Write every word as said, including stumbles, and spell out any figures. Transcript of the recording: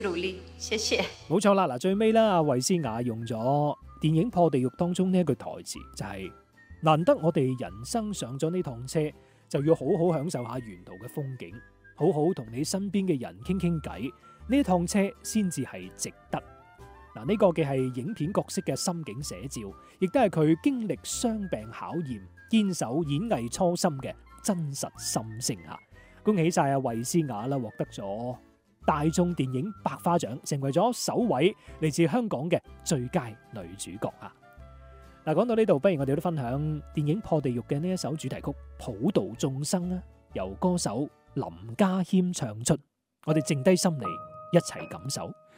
努力，謝謝。 冇錯啦，嗱，最尾啦，阿衛詩雅用咗電影《破地獄》當中呢一句台詞，就係、是、難得我哋人生上咗呢趟車，就要好好享受下沿途嘅風景，好好同你身邊嘅人傾傾偈，呢趟車先至係值得。嗱，呢個嘅係影片角色嘅心境寫照，亦都係佢經歷傷病考驗、堅守演藝初心嘅真實心聲啊！恭喜晒阿衛詩雅啦，獲得咗大眾電影百花獎，成為咗首位嚟自香港嘅最佳女主角啊！嗱，講到呢度，不如我哋都分享電影《破地獄》嘅呢一首主題曲《普度眾生》啊，由歌手林家謙唱出，我哋靜低心嚟一齊感受。